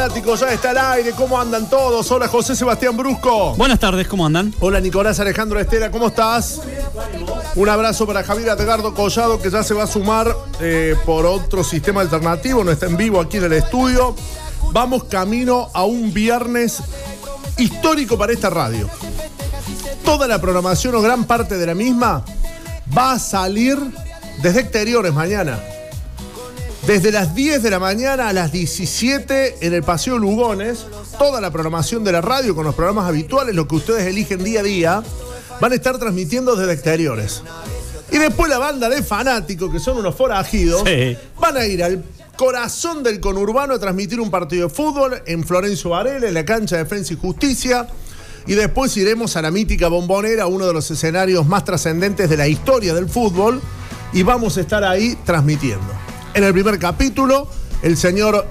Ya está al aire, ¿cómo andan todos? Hola José Sebastián Brusco. Buenas tardes, ¿cómo andan? Hola Nicolás Alejandro Estela, ¿cómo estás? Un abrazo para Javier Edgardo Collado, que ya se va a sumar por otro sistema alternativo, no está en vivo aquí en el estudio. Vamos camino a un viernes histórico para esta radio. Toda la programación o gran parte de la misma va a salir desde exteriores mañana. Desde las 10 de la mañana a las 17 en el Paseo Lugones, toda la programación de la radio con los programas habituales, lo que ustedes eligen día a día, van a estar transmitiendo desde exteriores. Y después la banda de fanáticos, que son unos forajidos, sí, van a ir al corazón del conurbano a transmitir un partido de fútbol en Florencio Varela, en la cancha de Defensa y Justicia. Y después iremos a la mítica Bombonera, uno de los escenarios más trascendentes de la historia del fútbol, y vamos a estar ahí transmitiendo. En el primer capítulo, el señor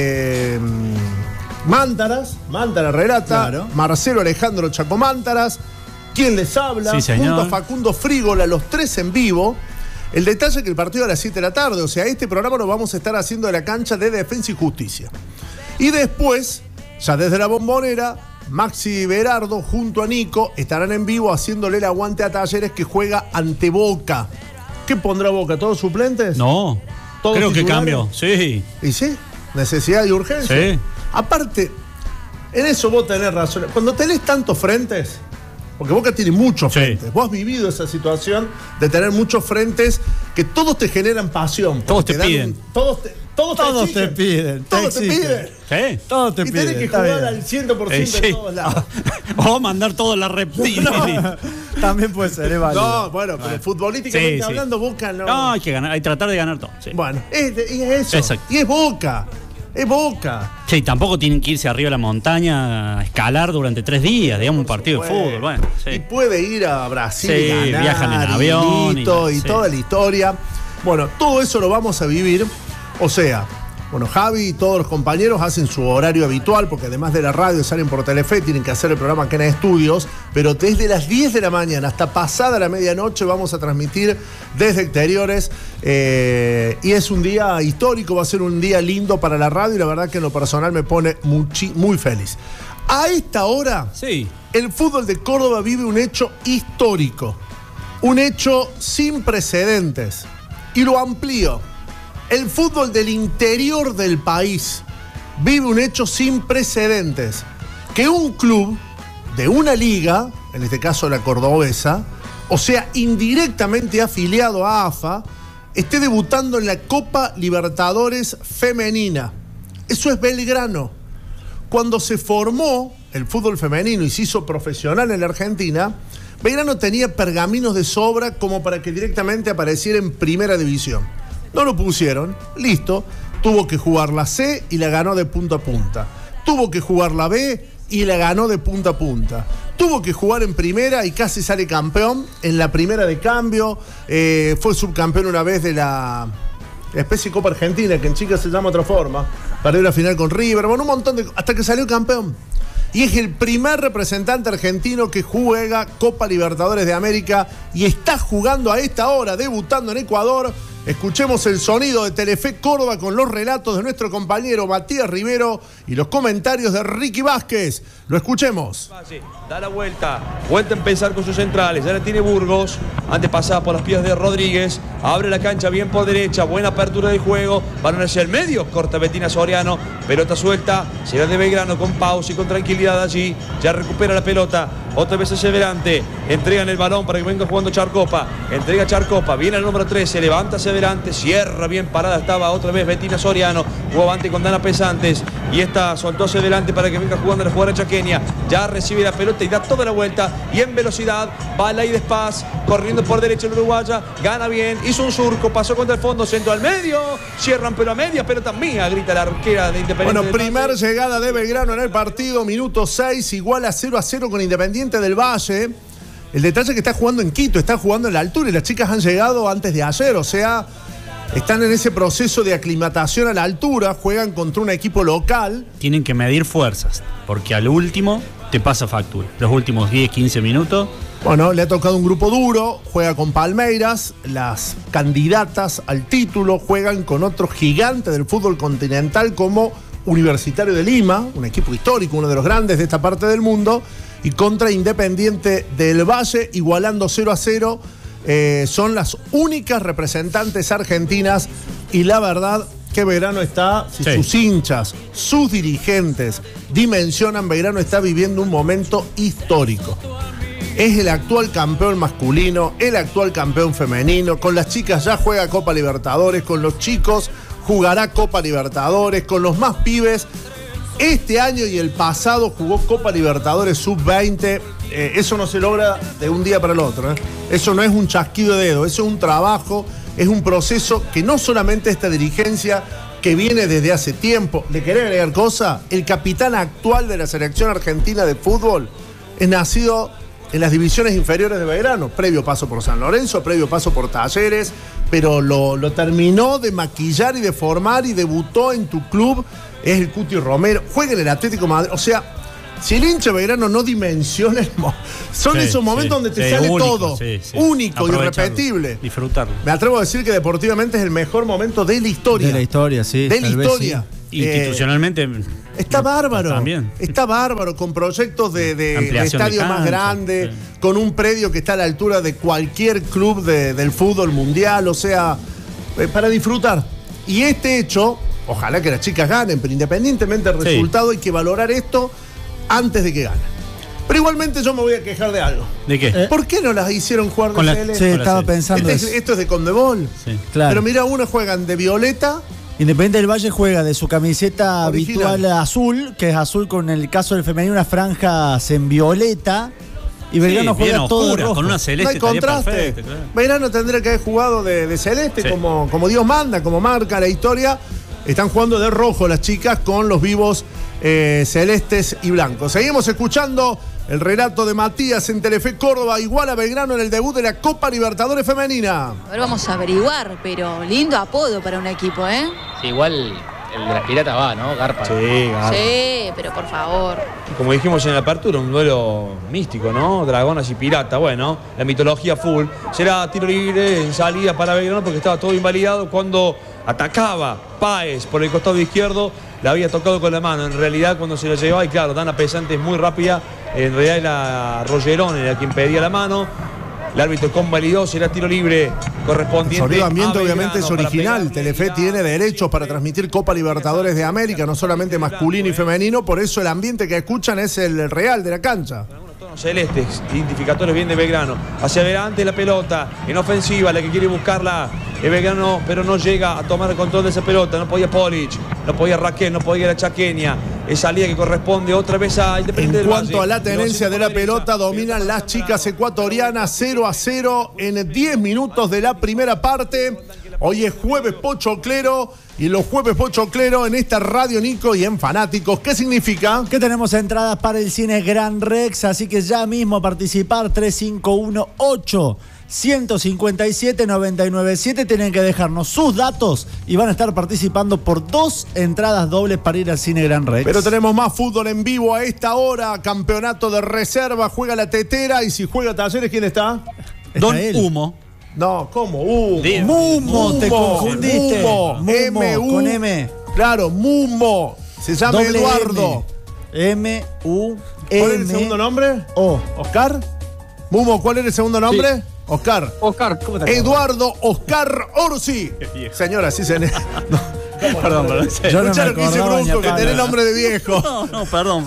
Mántaras relata, claro. Marcelo Alejandro Chaco Mántaras, quien les habla, sí, junto a Facundo Frígola, los tres en vivo. El detalle es que el partido a las 7 de la tarde, o sea, este programa lo vamos a estar haciendo de la cancha de Defensa y Justicia. Y después, ya desde la Bombonera, Maxi Berardo junto a Nico estarán en vivo haciéndole el aguante a Talleres, que juega ante Boca. ¿Qué pondrá Boca? ¿Todos suplentes? No. Creo que cambió, sí. ¿Y sí? ¿Necesidad y urgencia? Sí. Aparte, en eso vos tenés razón. Cuando tenés tantos frentes, porque Boca tiene muchos frentes, sí. Vos has vivido esa situación de tener muchos frentes que todos te generan pasión. Todos te piden. Todos te piden. Todos te piden. ¿Sí? Todos te piden. Y tenés que jugar al 100% en todos lados. O mandar todo la reptil. También puede ser, es válido. No, bueno, pero futbolísticamente hablando, Boca no. No, hay que ganar, hay que tratar de ganar todo. Sí. Bueno, es eso. Exacto. Y es Boca. Es Boca. Sí, tampoco tienen que irse arriba de la montaña a escalar durante 3 días, digamos, un partido de fútbol. Bueno, sí. Y puede ir a Brasil, sí, ganar, viajan en avión. Y toda la historia. Bueno, todo eso lo vamos a vivir. O sea, bueno, Javi y todos los compañeros hacen su horario habitual, porque además de la radio salen por Telefe, tienen que hacer el programa acá en estudios, pero desde las 10 de la mañana hasta pasada la medianoche vamos a transmitir desde exteriores, y es un día histórico, va a ser un día lindo para la radio, y la verdad que en lo personal me pone muy feliz. A esta hora, sí, el fútbol de Córdoba vive un hecho histórico, un hecho sin precedentes, y lo amplío. El fútbol del interior del país vive un hecho sin precedentes. Que un club de una liga, en este caso la cordobesa, o sea, indirectamente afiliado a AFA, esté debutando en la Copa Libertadores femenina. Eso es Belgrano. Cuando se formó el fútbol femenino y se hizo profesional en la Argentina, Belgrano tenía pergaminos de sobra como para que directamente apareciera en primera división. No lo pusieron, listo, tuvo que jugar la C y la ganó de punta a punta. Tuvo que jugar la B y la ganó de punta a punta. Tuvo que jugar en primera y casi sale campeón en la primera de cambio. Fue subcampeón una vez de la especie de Copa Argentina, que en chicas se llama otra forma. Perdió la final con River, bueno, un montón de... hasta que salió campeón. Y es el primer representante argentino que juega Copa Libertadores de América y está jugando a esta hora, debutando en Ecuador. Escuchemos el sonido de Telefe Córdoba con los relatos de nuestro compañero Matías Rivero y los comentarios de Ricky Vázquez. Lo escuchemos. Da la vuelta a empezar con sus centrales. Ya la tiene Burgos. Antes pasaba por las pies de Rodríguez. Abre la cancha bien por derecha. Buena apertura del juego. Van hacia el medio. Corta Betina Soriano. Pelota suelta. Será de Belgrano con pausa y con tranquilidad allí. Ya recupera la pelota. Otra vez hacia adelante. Entregan el balón para que venga jugando Charcopa. Entrega Charcopa. Viene el número 13. Levanta hacia adelante. Cierra bien parada. Estaba otra vez Betina Soriano. Jugó avante con Dana Pesantes. Y esta soltó hacia adelante para que venga jugando la jugadora chaqueña. Ya recibe la pelota y da toda la vuelta. Y en velocidad. Va Laide Paz. Corriendo por derecha el uruguaya. Gana bien. Hizo un surco. Pasó contra el fondo. Centro al medio. Cierran pero a media. Pelota mía. Grita la arquera de Independiente. Bueno, primer llegada de Belgrano en el partido. Minuto 6. Igual a 0-0 con Independiente del Valle. El detalle es que está jugando en Quito. Está jugando en la altura. Y las chicas han llegado antes de ayer. O sea, están en ese proceso de aclimatación a la altura. Juegan contra un equipo local. Tienen que medir fuerzas. Porque al último te pasa factura. Los últimos 10, 15 minutos. Bueno, le ha tocado un grupo duro, juega con Palmeiras, las candidatas al título juegan con otro gigante del fútbol continental como Universitario de Lima, un equipo histórico, uno de los grandes de esta parte del mundo, y contra Independiente del Valle, igualando 0-0. Son las únicas representantes argentinas y la verdad que Belgrano está, si sus hinchas, sus dirigentes dimensionan, Belgrano está viviendo un momento histórico. Es el actual campeón masculino, el actual campeón femenino, con las chicas ya juega Copa Libertadores, con los chicos jugará Copa Libertadores, con los más pibes. Este año y el pasado jugó Copa Libertadores Sub-20. Eso no se logra de un día para el otro. Eso no es un chasquido de dedo, eso es un trabajo, es un proceso que no solamente esta dirigencia que viene desde hace tiempo. ¿Le querés agregar cosa? El capitán actual de la selección argentina de fútbol es nacido en las divisiones inferiores de Belgrano, previo paso por San Lorenzo, previo paso por Talleres, pero lo terminó de maquillar y de formar y debutó en tu club, es el Cuti Romero, juega en el Atlético de Madrid, o sea, si el hincha Belgrano no dimensiona, son esos momentos donde te sale único, todo, único, irrepetible. Disfrutarlo. Me atrevo a decir que deportivamente es el mejor momento de la historia. De la historia, sí. De la historia. Sí. Institucionalmente. Está bárbaro. También. Está bárbaro, con proyectos de estadio más grande, con un predio que está a la altura de cualquier club del fútbol mundial, o sea, para disfrutar. Y este hecho, ojalá que las chicas ganen, pero independientemente del resultado, hay que valorar esto antes de que ganen. Pero igualmente yo me voy a quejar de algo. ¿De qué? ¿Por qué no las hicieron jugar con de CL? Sí, estaba pensando esto es de Conmebol. Sí. Claro. Pero mira, unas juegan de violeta. Independiente del Valle juega de su camiseta original habitual azul, que es azul con el caso del femenino, unas franjas en violeta. Y Belgrano juega oscuras, todo rojo. con una celeste. No hay contraste. Perfecto, claro. Belgrano tendría que haber jugado de celeste, como Dios manda, como marca la historia. Están jugando de rojo las chicas con los vivos celestes y blancos. Seguimos escuchando el relato de Matías en Telefe Córdoba. Igual a Belgrano en el debut de la Copa Libertadores Femenina. A ver, vamos a averiguar, pero lindo apodo para un equipo, ¿eh? Sí, igual el de las piratas va, ¿no? Garpa. Sí, garpa. Sí, pero por favor. Como dijimos en la apertura, un duelo místico, ¿no? Dragonas y pirata. Bueno, la mitología full. Será tiro libre en salida para Belgrano porque estaba todo invalidado cuando atacaba Páez por el costado izquierdo. La había tocado con la mano. En realidad, cuando se la llevaba, y claro, Dana Pesante es muy rápida. En realidad era Rollerón, era quien pedía la mano. El árbitro convalidó, será tiro libre correspondiente. El sonido ambiente obviamente es original. Telefe tiene derechos para transmitir Copa Libertadores de América, no solamente masculino y femenino, por eso el ambiente que escuchan es el real de la cancha. Tonos celestes, identificadores bien de Belgrano. Hacia adelante la pelota, en ofensiva, la que quiere buscarla es Belgrano, pero no llega a tomar el control de esa pelota. No podía Polic, no podía Raquel, no podía la chaqueña. Es salida que corresponde otra vez a Independiente del Valle. En cuanto a la tenencia de la pelota, dominan las chicas ecuatorianas 0-0 en 10 minutos de la primera parte. Hoy es jueves pochoclero y los jueves pochoclero en esta Radio Nico y en Fanáticos. ¿Qué significa? Que tenemos entradas para el cine Gran Rex, así que ya mismo a participar 3518 157 997. Tienen que dejarnos sus datos y van a estar participando por 2 entradas dobles para ir al cine Gran Rex. Pero tenemos más fútbol en vivo a esta hora. Campeonato de reserva, juega la Tetera y si juega Talleres, ¿quién está? Don Humo. No, ¿cómo? Mumo, te confundiste. Mumo, M-U. Con M. Claro, Mumo. Se llama Doble Eduardo. M-U-M. ¿Cuál es el segundo nombre? O. ¿Oscar? Mumo, ¿cuál es el segundo nombre? Sí. Oscar. Oscar, ¿cómo te Eduardo Oscar Orsi. Señora, sí se... Perdón. Yo no Escuchá me lo que dice acordaba, Brusco, que ña, tenés nombre de viejo. No, perdón.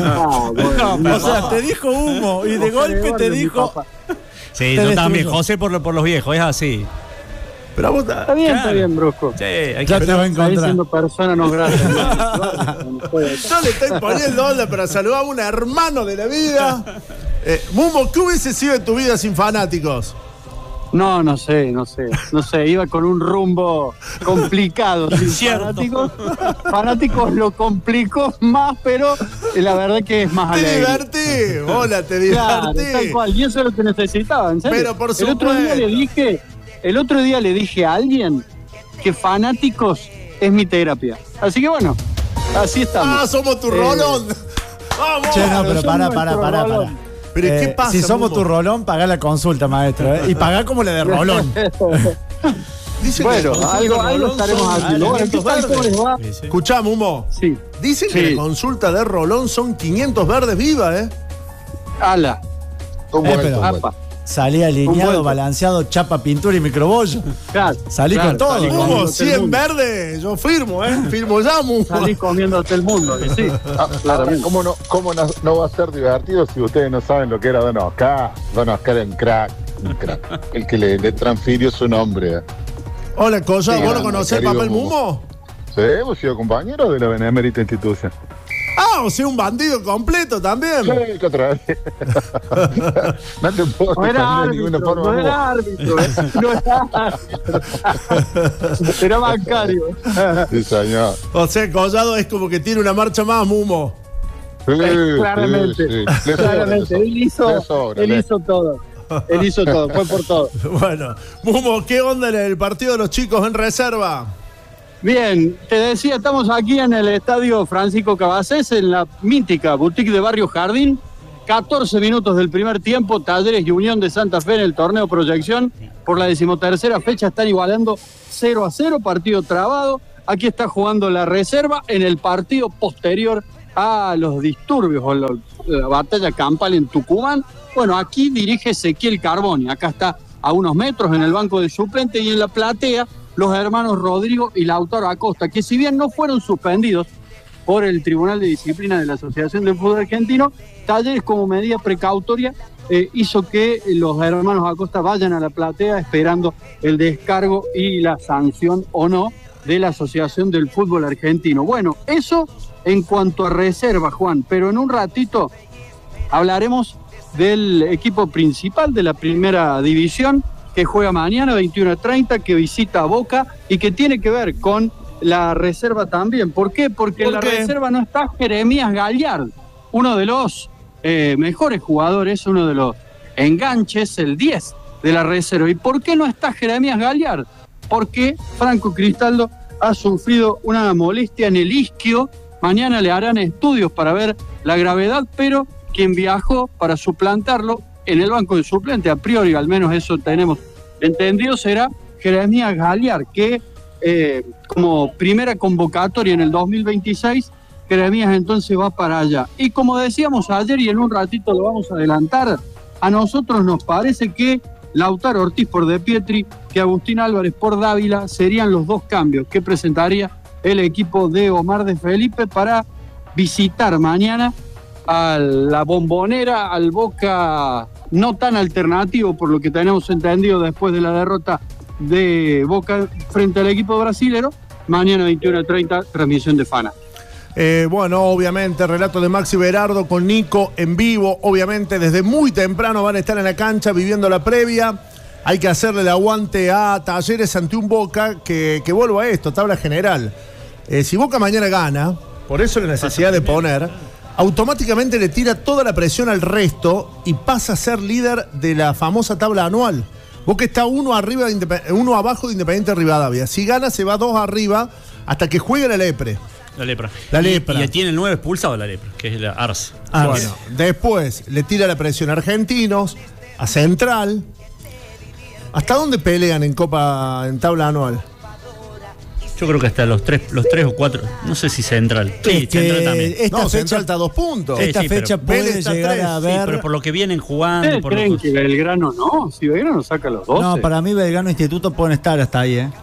O sea, te dijo humo y de golpe te dijo... Sí, Te yo también. destruyo. José por los viejos, es así. Pero vos... Está bien, Brusco. Sí, hay Ya que... te va a Está encontrar. diciendo persona no grata. Yo le estoy poniendo onda para saludar a un hermano de la vida. Mumo, ¿qué hubiese sido en tu vida sin Fanáticos? No sé. Iba con un rumbo complicado. Sin Cierto. Fanáticos lo complicó más, pero la verdad que es más Te alegre. divertí. Hola, te Claro, divertí. tal cual. Y eso es lo que necesitaba, en serio. Pero por El otro día supuesto. le dije a alguien que Fanáticos es mi terapia. Así que bueno, así estamos. Ah, somos tu rolón. Vamos. Che, no, pero Son pará. nuestro Pero ¿qué pasa, Si somos Mumo? tu Rolón, pagá la consulta, maestro. Y pagá como la de Rolón. Dicen Bueno, que la algo consulta de Rolón estaremos son haciendo. Bueno, ¿qué 500 tal? ¿Cómo les verdes. va? Sí, sí. Escuchame, Humo. Sí. Dicen que Sí. la consulta de Rolón son 500 verdes vivas, ¿eh? Ala. pero- Apa. Salí Un alineado, vuelto. balanceado, chapa, pintura y microbollo. Claro, Salí claro, con todo. salí Humo, comiéndote el 100 mundo. verdes. Yo firmo, ¿eh? Firmo ya, Humo. Salí comiéndote el mundo, que sí. Claramente. ¿Cómo no va a ser divertido si ustedes no saben lo que era Don Oscar? Don Oscar era un crack. El que le transfirió su nombre. Hola, Collado, Sí, ¿vos no grande, conocés el querido papel Humo. Mumo? Sí, hemos sido compañeros de la benemérita institución. Ah, o sea, un bandido completo también. Sí, que otra vez. No te puedo No era defender de ninguna árbitro, forma. no era árbitro. No era árbitro. Era bancario. Sí, señor. O sea, Collado es como que tiene una marcha más, Mumo. Sí, Claramente. sí, sí. Le sobra, Claramente. le Él sobra, hizo todo. Él hizo todo, fue por todo. Bueno, Mumo, ¿qué onda en el partido de los chicos en reserva? Bien, te decía, estamos aquí en el estadio Francisco Cabacés, en la mítica boutique de Barrio Jardín. 14 minutos del primer tiempo, Talleres y Unión de Santa Fe en el torneo Proyección. Por la 13ª fecha están igualando 0-0, partido trabado. Aquí está jugando la reserva en el partido posterior a los disturbios o la batalla campal en Tucumán. Bueno, aquí dirige Ezequiel Carboni. Acá está a unos metros en el banco de suplente y en la platea los hermanos Rodrigo y Lautaro Acosta, que si bien no fueron suspendidos por el Tribunal de Disciplina de la Asociación del Fútbol Argentino, Talleres como medida precautoria hizo que los hermanos Acosta vayan a la platea esperando el descargo y la sanción o no de la Asociación del Fútbol Argentino. Bueno, eso en cuanto a reserva, Juan, pero en un ratito hablaremos del equipo principal de la primera división que juega mañana 21:30, que visita a Boca y que tiene que ver con la reserva también. ¿Por qué? Porque en la reserva no está Jeremías Gallard, uno de los mejores jugadores, uno de los enganches, el 10 de la reserva. ¿Y por qué no está Jeremías Gallard? Porque Franco Cristaldo ha sufrido una molestia en el isquio. Mañana le harán estudios para ver la gravedad, pero quien viajó para suplantarlo en el banco de suplente, a priori, al menos eso tenemos entendido, será Jeremías Gallard, que como primera convocatoria en el 2026, Jeremías entonces va para allá. Y como decíamos ayer, y en un ratito lo vamos a adelantar, a nosotros nos parece que Lautaro Ortiz por De Pietri, que Agustín Álvarez por Dávila serían los dos cambios que presentaría el equipo de Omar de Felipe para visitar mañana a la Bombonera, al Boca no tan alternativo por lo que tenemos entendido después de la derrota de Boca frente al equipo brasilero. Mañana 21:30, transmisión de Fana. Bueno, obviamente, relato de Maxi Berardo con Nico en vivo. Obviamente, desde muy temprano van a estar en la cancha viviendo la previa. Hay que hacerle el aguante a Talleres ante un Boca que vuelvo a esto, tabla general. Si Boca mañana gana, por eso la necesidad de poner, automáticamente le tira toda la presión al resto y pasa a ser líder de la famosa tabla anual. Boca está uno abajo de Independiente Rivadavia. Si gana, se va 2 arriba hasta que juegue la Lepre. La lepra. La lepra. Y tiene el 9 expulsado la lepra, que es la Arce. Bueno, después le tira la presión a Argentinos, a Central. ¿Hasta dónde pelean en tabla anual? Yo creo que hasta los tres o cuatro. No sé si Central. Sí, Central también. Esta Central fecha, está a 2 puntos. esta sí, fecha pero puede Vélez está llegar 3, a Sí, ver. pero por lo que vienen jugando. ¿Ustedes Por creen lo que Belgrano no? Si Belgrano saca los 12. No, para mí Belgrano Instituto pueden estar hasta ahí, ¿eh?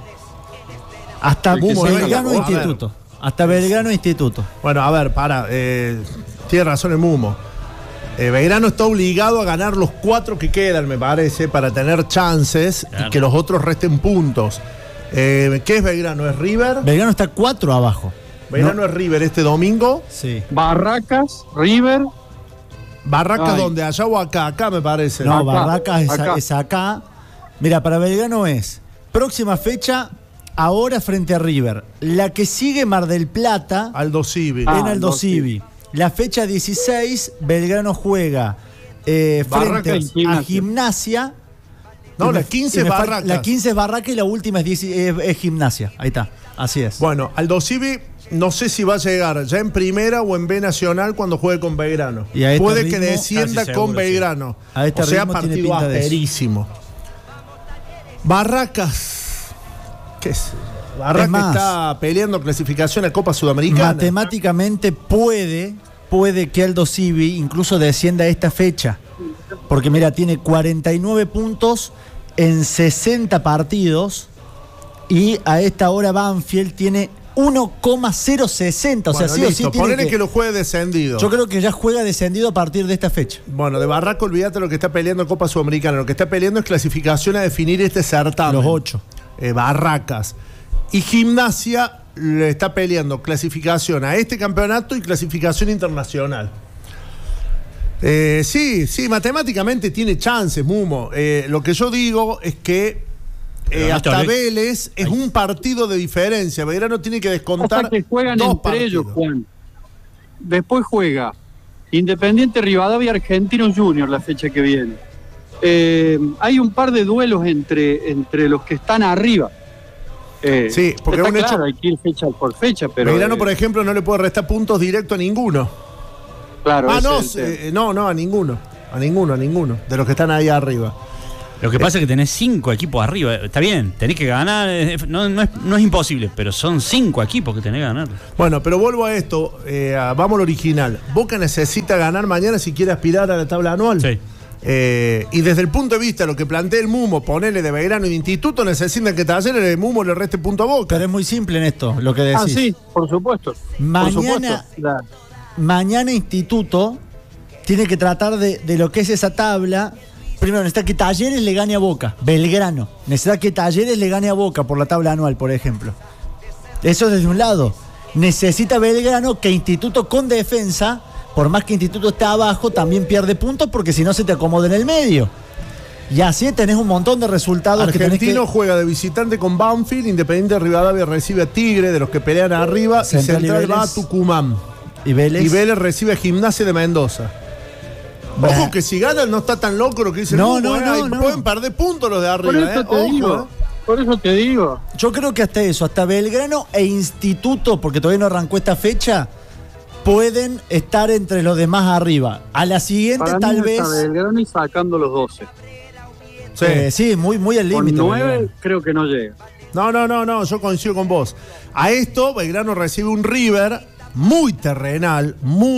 Hasta Mumo, Belgrano a ver. Instituto. Hasta Belgrano Instituto. Bueno, a ver, tiene razón el Mumo. Belgrano está obligado a ganar los 4 que quedan, me parece, para tener chances Claro. y que los otros resten puntos. ¿Qué es Belgrano? ¿Es River? Belgrano está 4 abajo. Belgrano es River este domingo. Sí. Barracas, River. Barracas, Ay. ¿dónde? ¿Allá o acá? Acá me parece. No, Acá, Barracas acá. es acá. Mira, para Belgrano es próxima fecha, ahora frente a River. La que sigue Mar del Plata, Aldo Civi. Ah, en Aldo no, sí. Civi. La fecha 16, Belgrano juega Barracas frente y a Gimnasia. Gimnasia. No, Y la me- 15 y es me falta- Barracas. La 15 es Barracas y la última es Gimnasia. Ahí está, así es. Bueno, Aldo Civi no sé si va a llegar ya en primera o en B Nacional cuando juegue con Belgrano. Y a este Puede que ritmo, descienda casi con seguro, sí. Belgrano. A este o sea, ritmo tiene partido pinta de eso. asperísimo. Barracas. ¿Qué es? Barraca Es más, está peleando clasificación a Copa Sudamericana. Matemáticamente puede que Aldo Civi incluso descienda a esta fecha. Porque mira, tiene 49 puntos en 60 partidos y a esta hora Banfield tiene 1,060. O sea, Bueno, sí o listo, sí tiene ponele que lo juegue descendido. Yo creo que ya juega descendido a partir de esta fecha. Bueno, de Barraca olvídate lo que está peleando Copa Sudamericana. Lo que está peleando es clasificación a definir este certamen. Los 8. Barracas. Y Gimnasia le está peleando clasificación a este campeonato y clasificación internacional. Sí, matemáticamente tiene chances, Mumo. Lo que yo digo es que hasta Vélez es un partido de diferencia. Belgrano tiene que descontar. O sea que juegan dos entre partidos. ellos, Juan. Después juega Independiente Rivadavia, Argentinos Junior la fecha que viene. Hay un par de duelos entre los que están arriba. Sí, porque está un hecho. claro, hay que ir fecha por fecha, pero Belgrano, por ejemplo, no le puede restar puntos directos a ninguno. claro. No, a ninguno. A ninguno. De los que están ahí arriba. Lo que pasa es que tenés 5 equipos arriba. Está bien, tenés que ganar. No es imposible, pero son 5 equipos que tenés que ganar. Bueno, pero vuelvo a esto. Vamos al original. Boca necesita ganar mañana si quiere aspirar a la tabla anual. Sí. Y desde el punto de vista de lo que plantea el Mumo, ponerle de Belgrano y de Instituto, necesitan que Talleres el Mumo le reste punto a Boca. Pero es muy simple en esto, lo que decís. Sí, por supuesto. Mañana Instituto tiene que tratar de lo que es esa tabla. Primero necesita que Talleres le gane a Boca. Belgrano necesita que Talleres le gane a Boca por la tabla anual, por ejemplo. Eso desde un lado. Necesita Belgrano que Instituto con defensa, por más que Instituto esté abajo, también pierde puntos porque si no se te acomoda en el medio. Y así tenés un montón de resultados. Argentino juega de visitante con Banfield, Independiente Rivadavia recibe a Tigre, de los que pelean arriba, Central y Central y va a Vélez. Tucumán. Y Vélez Recibe a Gimnasia de Mendoza. Ojo que si ganan no está tan loco lo que dice el Mumo, no. pueden perder puntos los de arriba. Por eso te digo. Yo creo que hasta eso, hasta Belgrano e Instituto, porque todavía no arrancó esta fecha, pueden estar entre los demás arriba. A la siguiente Para tal mí vez. está Belgrano y sacando los 12. Sí, muy al Con límite. 9 Belgrano. creo que no llega. No, yo coincido con vos. A esto Belgrano recibe un River muy terrenal,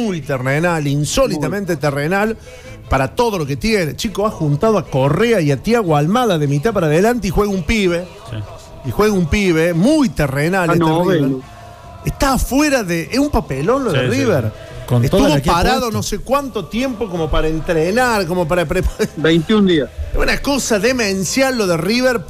insólitamente terrenal para todo lo que tiene. Chico, ha juntado a Correa y a Thiago Almada de mitad para adelante y juega un pibe. Sí. Y juega un pibe muy terrenal. River. Está afuera de. Es un papelón lo de River. Con toda la Estuvo que ha parado puesto. no sé cuánto tiempo como para entrenar, como para preparar. 21 días. Es una cosa demencial lo de River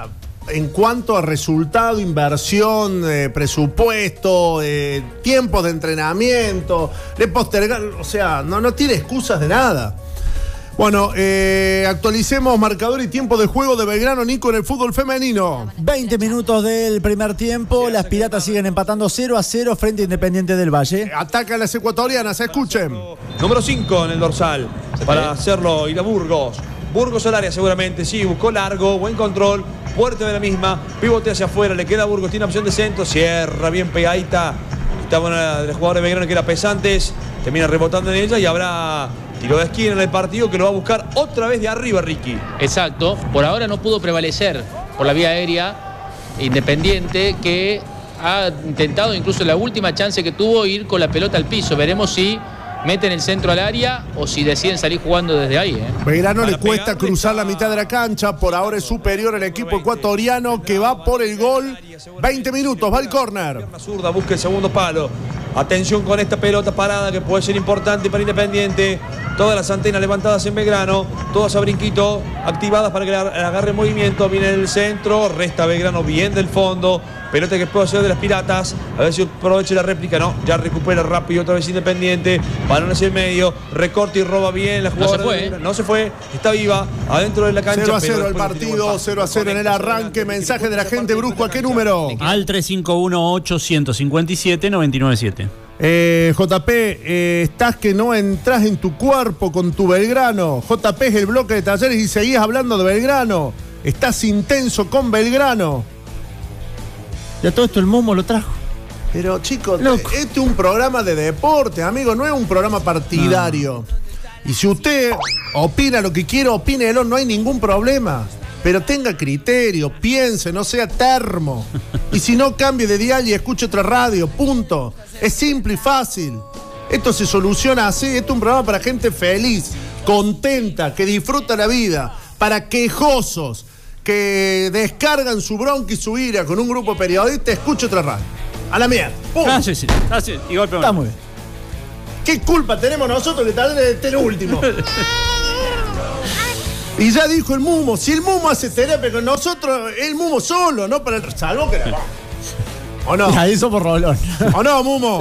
en cuanto a resultado, inversión, presupuesto, tiempos de entrenamiento, de postergar, o sea, no tiene excusas de nada. Bueno, actualicemos marcador y tiempo de juego de Belgrano, Nico, en el fútbol femenino. 20 minutos del primer tiempo, las Piratas siguen empatando 0-0 frente a Independiente del Valle. Atacan las ecuatorianas, escuchen. Número 5 en el dorsal. Para hacerlo, ir a Burgos. Burgos al área seguramente, sí, buscó largo, buen control, fuerte de la misma, pivote hacia afuera, le queda a Burgos, tiene opción de centro, cierra bien pegadita. Estaba una de las jugadoras de Belgrano que era Pesantes, termina rebotando en ella y habrá tiro de esquina en el partido que lo va a buscar otra vez de arriba, Ricky. Exacto, por ahora no pudo prevalecer por la vía aérea Independiente, que ha intentado incluso la última chance que tuvo ir con la pelota al piso. Veremos si meten el centro al área o si deciden salir jugando desde ahí. Belgrano le cuesta cruzar la mitad de la cancha, por ahora es superior el equipo ecuatoriano que va por el gol. 20 minutos, va el córner. La zurda busca el segundo palo. Atención con esta pelota parada que puede ser importante para Independiente. Todas las antenas levantadas en Belgrano, todas a brinquito, activadas para que agarre movimiento. Viene el centro, resta Belgrano bien del fondo. Pelota que puede hacer de las Piratas. A ver si aprovecha la réplica. No, ya recupera rápido otra vez Independiente. Balón hacia el medio. Recorta y roba bien la jugadora. No se fue. Está viva. Adentro de la cancha. 0-0 el partido. 0-0 en el arranque. Mensaje de la gente Brusco. ¿A qué número? Al 351-857-997. JP, estás que no entras en tu cuerpo con tu Belgrano. JP es el bloque de Talleres y seguís hablando de Belgrano. Estás intenso con Belgrano. Ya todo esto el Mumo lo trajo. Pero chicos, Loco. este es un programa de deporte, amigo, no es un programa partidario. Y si usted opina lo que quiere, opínelo, no hay ningún problema. pero tenga criterio, piense, no sea termo. Y si no, cambie de dial y escuche otra radio, punto. Es simple y fácil. Esto se soluciona así. Esto es un programa para gente feliz, contenta, que disfruta la vida, para quejosos, que descargan su bronca y su ira con un grupo de periodistas. Escuche otra radio. A la mierda. Sí. Igual, pero Está muy bien. ¿Qué culpa tenemos nosotros que tal vez esté el último? Y ya dijo el Mumo, si el Mumo hace terapia con nosotros, el Mumo solo, no para el salvo que la va. ¿O no? Ahí somos Rolón. ¿O no, Mumo?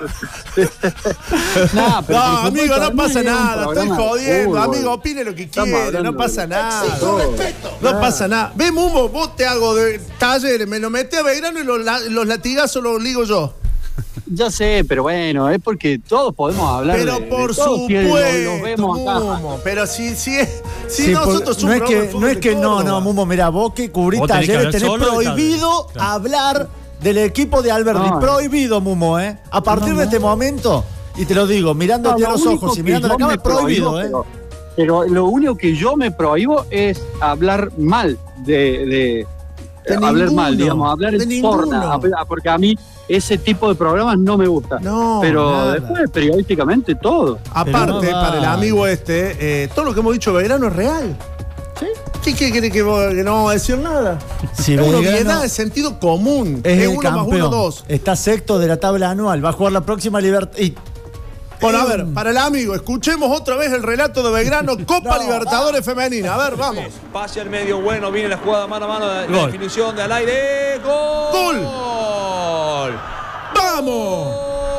Nah, pero No, por amigo, supuesto, no pasa es un nada, estoy programa de jodiendo. fútbol. Amigo, opine lo que Estamos quiere, hablando no pasa de- nada. respeto. No pasa nada. Ve, Mumo, vos te hago de talleres, me lo metí a Belgrano y los latigazos los ligo yo. Ya sé, pero bueno, es porque todos podemos hablar Pero de por todos, que supuesto, los vemos acá. Mumo. Pero si Sí, nosotros no somos es que, no, Mumo, mira, vos que cubrís Vos tenés que talleres hablar tenés solo y prohibido claro. hablar del equipo de Alberdi. No. Prohibido, Mumo, ¿eh? A partir de este momento, y te lo digo, mirándote No, a lo los único ojos y que mirando la yo cámara, me prohíbo, prohibido, ¿eh? Pero lo único que yo me prohíbo es hablar mal De hablar ninguno, mal, digamos, hablar de en sorna, ninguno. porque a mí ese tipo de programas no me gusta. No, pero nada. después periodísticamente todo. Aparte, Pero no va. para el amigo todo lo que hemos dicho de Belgrano es real. ¿Sí? ¿Qué quiere que no vamos a decir nada? Si es una Belgrano obviedad de sentido común. es el 1 más 1, campeón. 2. Está sexto de la tabla anual. Va a jugar la próxima Libertad. Bueno, a ver, para el amigo, escuchemos otra vez el relato de Belgrano, Copa Libertadores Femenina. A ver, vamos. Pase al medio, bueno, viene la jugada mano a mano de Gol. definición de al aire. ¡Gol! ¡Gol! ¡Vamos!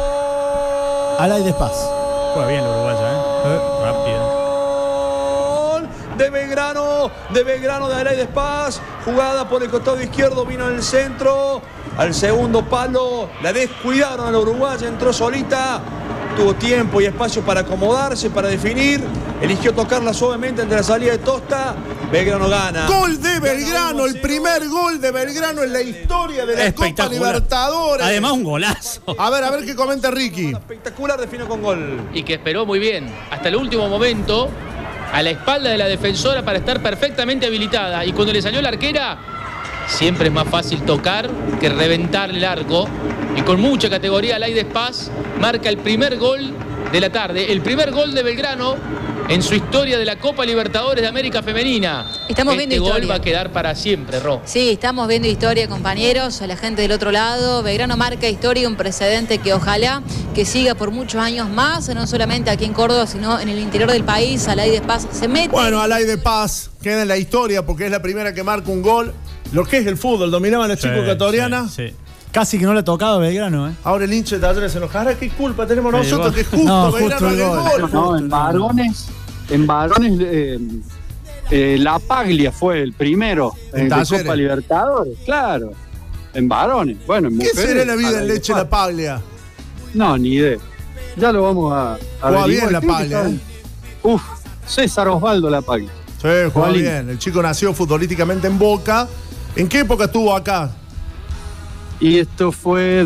Alay de Paz. Juega bien la uruguaya, rápido. Gol de Belgrano de Alay de Paz. Jugada por el costado izquierdo, vino en el centro. Al segundo palo, la descuidaron a la uruguaya, entró solita. Tuvo tiempo y espacio para acomodarse, para definir. Eligió tocarla suavemente ante la salida de Tosta. Belgrano gana. Gol de Belgrano, el primer gol de Belgrano en la historia de la Copa Espectacular. Libertadores. Además, un golazo. A ver qué comenta Ricky. Espectacular, define con gol. Y que esperó muy bien hasta el último momento a la espalda de la defensora para estar perfectamente habilitada. Y cuando le salió la arquera, siempre es más fácil tocar que reventar el arco. Y con mucha categoría, Alay de Paz marca el primer gol de la tarde. El primer gol de Belgrano en su historia de la Copa Libertadores de América Femenina. Estamos viendo Este gol historia. va a quedar para siempre, Ro. Sí, estamos viendo historia, compañeros, a la gente del otro lado. Belgrano marca historia, un precedente que ojalá que siga por muchos años más, no solamente aquí en Córdoba, sino en el interior del país. Alay de Paz se mete. Bueno, Alay de Paz queda en la historia porque es la primera que marca un gol. Lo que es el fútbol, dominaban los chicos ecuatorianas. Sí. Casi que no le ha tocado a Belgrano, ¿eh? Ahora el hincha de Talleres se enojará. ¿Qué culpa tenemos Sí, nosotros? vos. Que justo No, Belgrano justo el haga el gol. gol. No, en varones La Paglia fue el primero En de Talleres. Copa Libertadores, claro. En varones, bueno, en ¿Qué mujeres. será la vida en Alay de leche Paz. la paglia? No, ni idea. Ya lo vamos a Juega averiguar. bien La Creo que Paglia, está- Uf, César Osvaldo La Paglia. Sí, juega Juega lindo. bien. El chico nació futbolísticamente en Boca. ¿En qué época estuvo acá? Y esto fue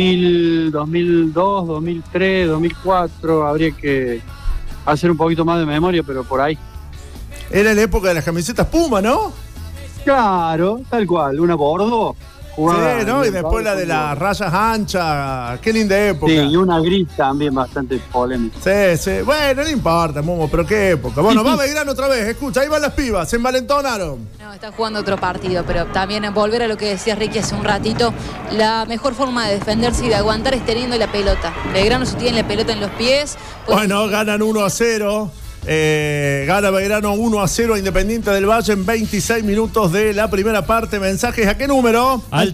2002, 2003, 2004. Habría que hacer un poquito más de memoria, pero por ahí. Era la época de las camisetas Puma, ¿no? Claro, tal cual. Una Bordeaux. jugaba Sí, ¿no? Y en después la de las rayas anchas. Qué linda época. Sí, y una gris también bastante polémica. Sí, sí. Bueno, no importa, Momo, pero qué época. Bueno, va Belgrano otra vez. Escucha, ahí van las pibas. Se envalentonaron. No, está jugando otro partido, pero también volver a lo que decía Ricky hace un ratito, la mejor forma de defenderse y de aguantar es teniendo la pelota. Belgrano, si tiene la pelota en los pies, pues Bueno, ganan 1-0. Gana Belgrano 1-0 a Independiente del Valle en 26 minutos de la primera parte. ¿Mensajes a qué número? Al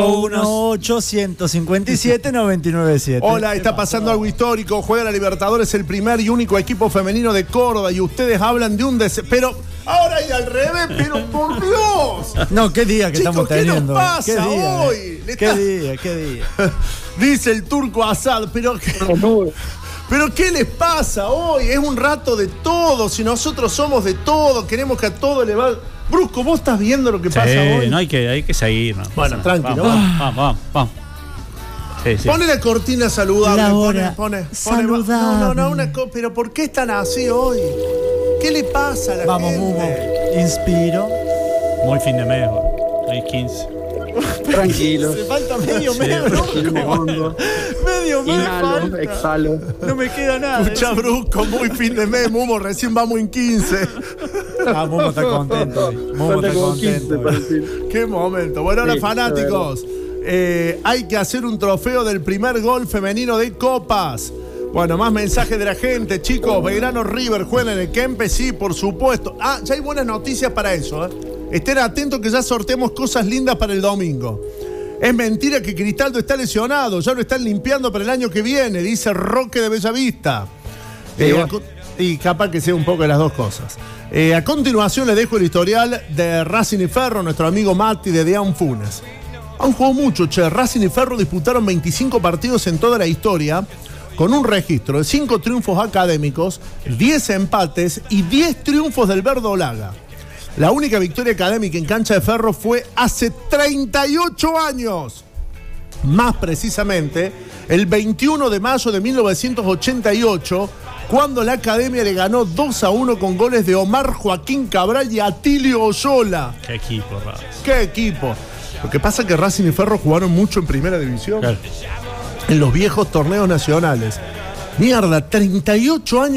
351-857-997. Hola, está pasando algo histórico. Juega la Libertadores, el primer y único equipo femenino de Córdoba. Y ustedes hablan de un pero ahora y al revés, pero por Dios. No, qué día que Chicos, estamos ¿qué nos teniendo. pasa ¿Qué día, hoy? Le Qué está- día, qué día. Dice el turco Asad, pero ¿qué les pasa hoy? Es un rato de todo. Si nosotros somos de todo, queremos que a todo le va. Brusco, ¿vos estás viendo lo que pasa hoy? No hay que seguir. No, Bueno, pasa nada. tranquilo, Vamos. Sí, sí. Pone la cortina saludable. La Pone, hora saludable. No, pero ¿por qué están así hoy? ¿Qué le pasa a la Vamos, gente? Mumo. Inspiro. Muy fin de mes, hoy 15. Tranquilo. Se falta medio mes, Respiremos hondo. medio mes. Inhalo, falta. exhalo. No me queda nada. Escuchá, Brusco, muy fin de mes, Mumo, recién vamos en 15. Mumo está contento. Mumo Falta está como 15 contento. para decir. Qué momento. Bueno, ahora Sí, fanáticos, hay que hacer un trofeo del primer gol femenino de Copas. Bueno, más mensajes de la gente, chicos. Belgrano River juegan en el Kempes, sí, por supuesto. Ya hay buenas noticias para eso, Estén atentos que ya sorteamos cosas lindas para el domingo. Es mentira que Cristaldo está lesionado, ya lo están limpiando para el año que viene, dice Roque de Bellavista. Y capaz que sea un poco de las dos cosas. A continuación les dejo el historial de Racing y Ferro, nuestro amigo Mati de Deán Funes. Han jugado mucho, Racing y Ferro disputaron 25 partidos en toda la historia, con un registro de 5 triunfos académicos, 10 empates y 10 triunfos del verdolaga. La única victoria académica en cancha de Ferro fue hace 38 años. Más precisamente, el 21 de mayo de 1988, cuando la Academia le ganó 2-1 con goles de Omar Joaquín Cabral y Atilio Oyola. Qué equipo, Racing. ¡Qué equipo! Lo que pasa es que Racing y Ferro jugaron mucho en primera división. Claro. En los viejos torneos nacionales. Mierda, 38 años